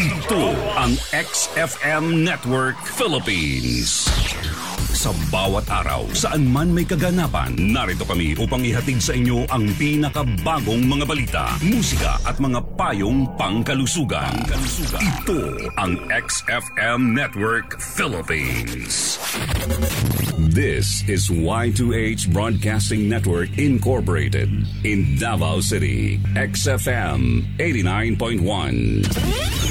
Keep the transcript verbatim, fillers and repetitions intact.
Ito ang X F M Network Philippines. Sa bawat araw, saan man may kaganapan, narito kami upang ihatid sa inyo ang pinakabagong mga balita, musika at mga payong pangkalusugan. pangkalusugan. Ito ang X F M Network Philippines. This is Y two H Broadcasting Network Incorporated in Davao City. X F M eighty-nine point one.